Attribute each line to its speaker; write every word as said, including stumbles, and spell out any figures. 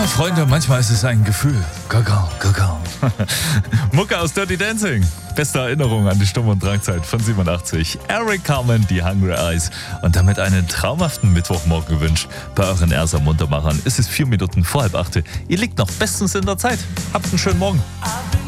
Speaker 1: Freunde, manchmal ist es ein Gefühl. Kakao, Kakao. Mucke aus Dirty Dancing. Beste Erinnerung an die Sturm- und Drangzeit von siebenundachtzig. Eric Carmen, die Hungry Eyes. Und damit einen traumhaften Mittwochmorgen gewünscht. Bei euren Erser Muntermachern ist es vier Minuten vor halb acht. Ihr liegt noch bestens in der Zeit. Habt einen schönen Morgen.